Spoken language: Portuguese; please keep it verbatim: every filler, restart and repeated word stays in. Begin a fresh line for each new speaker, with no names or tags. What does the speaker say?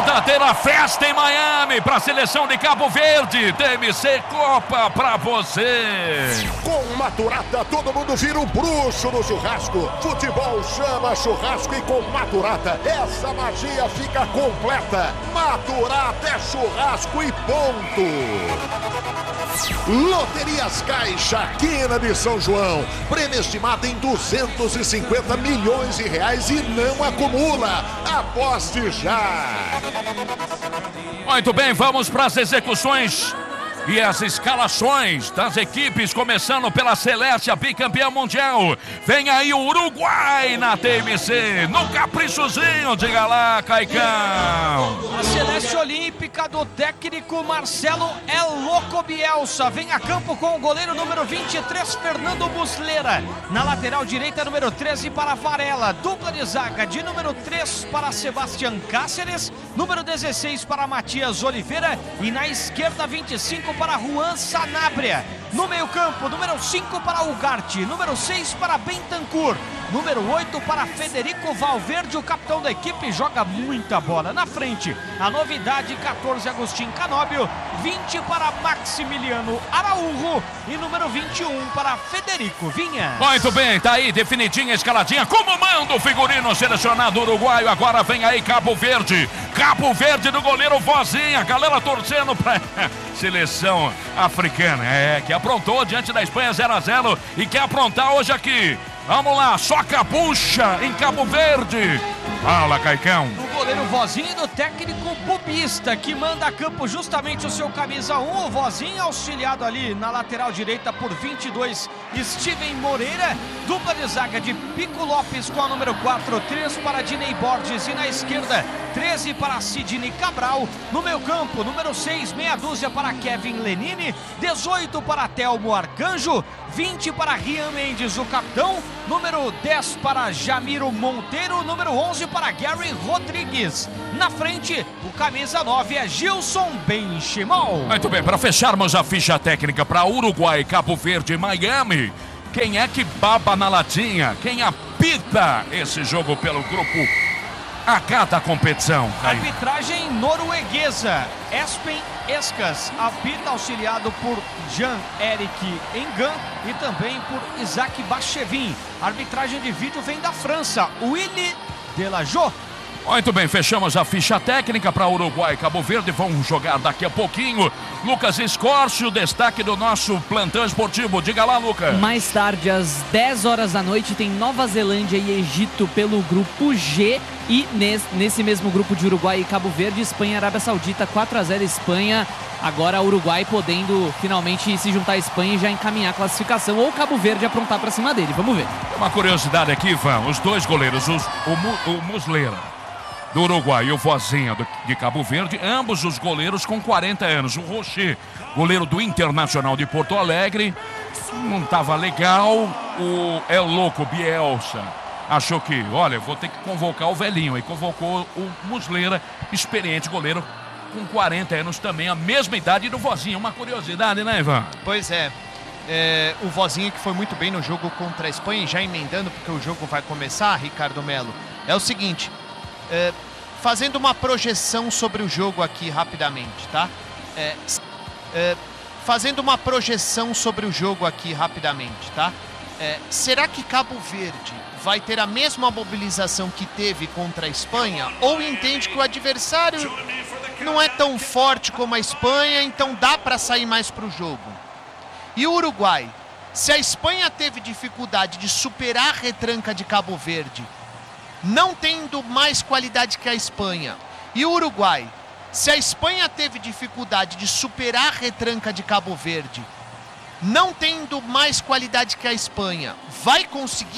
verdadeira festa em Miami para a seleção de Cabo Verde. T M C Copa para você.
Com Maturata, todo mundo vira um bruxo no churrasco. Futebol chama churrasco e com Maturata, essa magia fica completa. Maturata é churrasco e ponto. Loterias Caixa, quina de São João. Prêmio estimado em duzentos e cinquenta milhões de reais e não acumula. Aposte já.
Muito bem, vamos para as execuções e as escalações das equipes, começando pela Celeste, a bicampeã mundial. Vem aí o Uruguai na T M C, no caprichozinho, diga lá, Caicão.
A Celeste Olímpica do técnico Marcelo El Loco Bielsa. Vem a campo com o goleiro número vinte e três, Fernando Muslera. Na lateral direita, número treze para Varela. Dupla de zaga de número três para Sebastián Cáceres, número dezesseis para Matias Oliveira e na esquerda, vinte e cinco para Juan Sanabria. No meio campo, número cinco para Ugarte, número seis para Bentancur, número oito para Federico Valverde, o capitão da equipe, joga muita bola. Na frente, a novidade, catorze, Agostinho Canóbio, vinte para Maximiliano Araújo e número vinte e um para Federico Vinha.
Muito bem, tá aí, definidinha, escaladinha, como manda o figurino selecionado uruguaio. Agora vem aí Cabo Verde, Cabo Verde do goleiro Vozinha, galera torcendo pra seleção africana, é, que aprontou diante da Espanha zero a zero e quer aprontar hoje aqui. Vamos lá, só capucha em Cabo Verde. Fala, Caicão.
O goleiro Vozinho do técnico Bubista, que manda a campo justamente o seu camisa um, o Vozinho, auxiliado ali na lateral direita por vinte e dois, Steven Moreira. Dupla de zaga de Pico Lopes com a número quatro, três para Dinei Borges e na esquerda, treze para Sidney Cabral. No meio campo, número seis, meia dúzia para Kevin Lenini, dezoito para Telmo Arcanjo, vinte para Rian Mendes, o capitão, número dez para Jamiro Monteiro, número onze para Gary Rodrigues. Na frente, o camisa nove é Gilson Benchimol.
Muito bem, para fecharmos a ficha técnica para Uruguai, Cabo Verde e Miami, quem é que baba na latinha? Quem apita esse jogo pelo grupo A cada competição? Aí.
Arbitragem norueguesa, Espen Escas, apita auxiliado por Jean-Eric Engan e também por Isaac Bachevin. Arbitragem de vídeo vem da França, Willy Delajot.
Muito bem, fechamos a ficha técnica para Uruguai e Cabo Verde. Vamos jogar daqui a pouquinho. Lucas Escorcio, destaque do nosso plantão esportivo. Diga lá, Lucas.
Mais tarde, às dez horas da noite, tem Nova Zelândia e Egito pelo grupo G. E nesse, nesse mesmo grupo de Uruguai e Cabo Verde, Espanha e Arábia Saudita, quatro a zero Espanha. Agora Uruguai podendo finalmente se juntar à Espanha e já encaminhar a classificação. Ou Cabo Verde aprontar para cima dele. Vamos ver.
Uma curiosidade aqui, Ivan. Os dois goleiros, os, o, o Muslera do Uruguai e o Vozinha do, de Cabo Verde, ambos os goleiros com quarenta anos. O Rocher, goleiro do Internacional de Porto Alegre, não estava legal. O El Loco Bielsa achou que, olha, vou ter que convocar o velhinho, e convocou o Muslera, experiente goleiro com quarenta anos também, a mesma idade do Vozinha. Uma curiosidade, né, Ivan?
Pois é. É, o Vozinha que foi muito bem no jogo contra a Espanha, já emendando porque o jogo vai começar, Ricardo Melo, é o seguinte, é, fazendo uma projeção sobre o jogo aqui rapidamente, tá? É, é, fazendo uma projeção sobre o jogo aqui rapidamente, tá? É, será que Cabo Verde vai ter a mesma mobilização que teve contra a Espanha? Ou entende que o adversário não é tão forte como a Espanha, então dá para sair mais para o jogo? E o Uruguai? Se a Espanha teve dificuldade de superar a retranca de Cabo Verde, não tendo mais qualidade que a Espanha, e o Uruguai? Se a Espanha teve dificuldade de superar a retranca de Cabo Verde, não tendo mais qualidade que a Espanha, vai conseguir